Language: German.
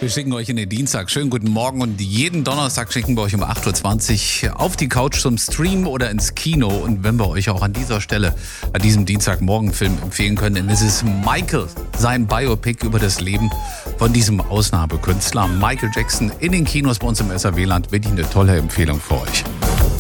Wir schicken euch in den Dienstag. Schönen guten Morgen und jeden Donnerstag schicken wir euch um 8.20 Uhr auf die Couch zum Stream oder ins Kino. Und wenn wir euch auch an dieser Stelle, an diesem Dienstagmorgen-Film empfehlen können, dann ist es Michael, sein Biopic über das Leben von diesem Ausnahmekünstler Michael Jackson in den Kinos bei uns im SAW-Land. Wirklich eine tolle Empfehlung für euch.